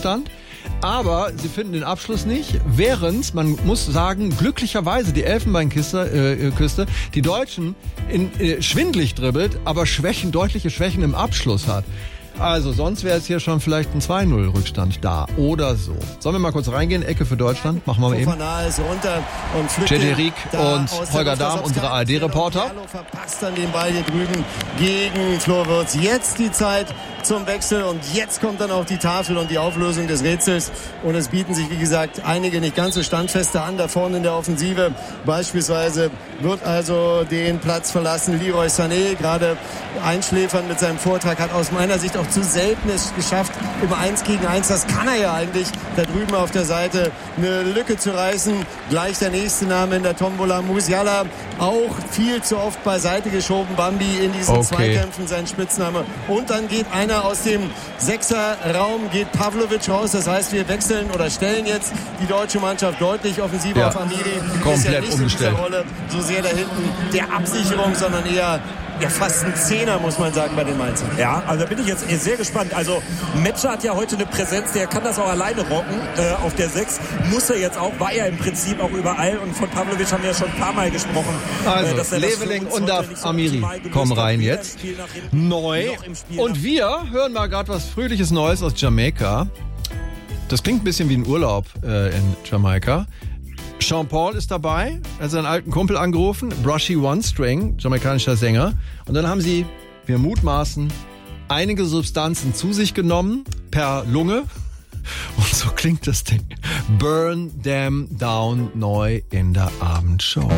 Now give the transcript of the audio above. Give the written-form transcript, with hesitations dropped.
Rückstand. Aber sie finden den Abschluss nicht, während, man muss sagen, glücklicherweise die Elfenbeinküste die Deutschen schwindlig dribbelt, aber deutliche Schwächen im Abschluss hat. Also, sonst wäre es hier schon vielleicht ein 2-0 Rückstand da oder so. Sollen wir mal kurz reingehen? Ecke für Deutschland. Machen wir mal eben. JJ Rieck und Holger Dahm, unsere ARD-Reporter. Verpasst dann den Ball hier drüben gegen Flo Wirtz. Jetzt die Zeit zum Wechsel und jetzt kommt dann auch die Tafel und die Auflösung des Rätsels. Und es bieten sich, wie gesagt, einige nicht ganz so standfeste an, da vorne in der Offensive. Beispielsweise wird also den Platz verlassen Leroy Sané, gerade einschläfern mit seinem Vortrag, hat aus meiner Sicht auch zu selten es geschafft, im 1 gegen 1, das kann er ja eigentlich, da drüben auf der Seite eine Lücke zu reißen. Gleich der nächste Name in der Tombola, Musiala, auch viel zu oft beiseite geschoben, Bambi in diesen Zweikämpfen, sein Spitzname. Und dann geht einer aus dem Sechserraum, geht Pavlovic raus, das heißt, wir wechseln oder stellen jetzt die deutsche Mannschaft deutlich offensiver auf Amiri. Komplett ist ja nicht umgestellt. in dieser Rolle so sehr da hinten der Absicherung, sondern eher fast ein Zehner, muss man sagen, bei den Mainzern. Ja, also da bin ich jetzt sehr gespannt. Also Metscher hat ja heute eine Präsenz, der kann das auch alleine rocken auf der 6. Muss er jetzt auch, war er im Prinzip auch überall. Und von Pavlovic haben wir ja schon ein paar Mal gesprochen. Also, dass er Leveling und Amiri kommen rein jetzt. Neu. Und wir hören mal gerade was Fröhliches Neues aus Jamaika. Das klingt ein bisschen wie ein Urlaub in Jamaika. Sean Paul ist dabei, er hat seinen alten Kumpel angerufen, Brushy One String, jamaikanischer Sänger. Und dann haben sie, wir mutmaßen, einige Substanzen zu sich genommen, per Lunge. Und so klingt das Ding. Burn Them Down neu in der Abendshow.